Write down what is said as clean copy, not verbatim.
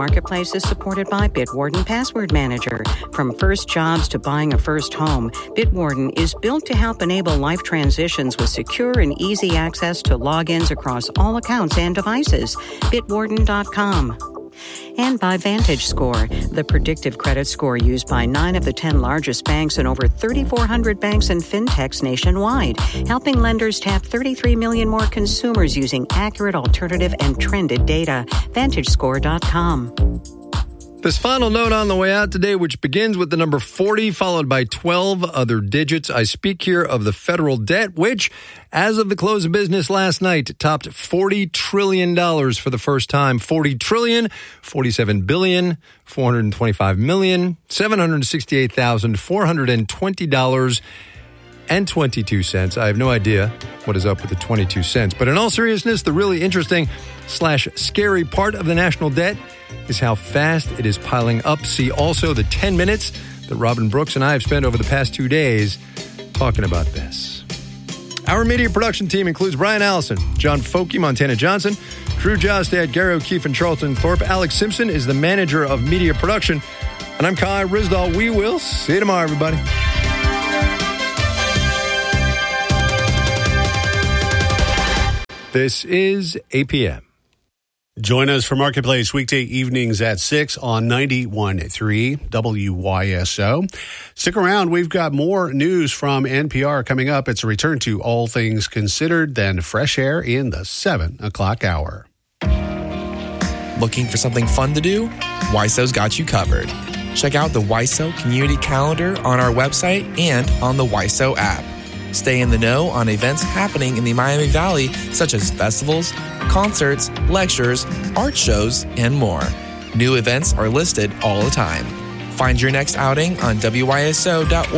Marketplace is supported by Bitwarden Password Manager. From first jobs to buying a first home, Bitwarden is built to help enable life transitions with secure and easy access to logins across all accounts and devices. Bitwarden.com. And by VantageScore, the predictive credit score used by 9 of the 10 largest banks and over 3,400 banks and fintechs nationwide, helping lenders tap 33 million more consumers using accurate, alternative, and trended data. VantageScore.com. This final note on the way out today, which begins with the number 40, followed by 12 other digits. I speak here of the federal debt, which, as of the close of business last night, topped $40 trillion for the first time. $40 trillion, $47 billion, $425 million, $768,420.22. I have no idea what is up with the 22 cents. But in all seriousness, the really interesting / scary part of the national debt is how fast it is piling up. See also the 10 minutes that Robin Brooks and I have spent over the past 2 days talking about this. Our media production team includes Brian Allison, John Folke, Montana Johnson, Drew Jostad, Gary O'Keefe, and Charlton Thorpe. Alex Simpson is the manager of media production. And I'm Kai Risdahl. We will see you tomorrow, everybody. This is APM. Join us for Marketplace weekday evenings at 6 on 91.3 WYSO. Stick around. We've got more news from NPR coming up. It's a return to All Things Considered, then Fresh Air in the 7 o'clock hour. Looking for something fun to do? WYSO's got you covered. Check out the WYSO Community Calendar on our website and on the WYSO app. Stay in the know on events happening in the Miami Valley, such as festivals, concerts, lectures, art shows, and more. New events are listed all the time. Find your next outing on WYSO.org.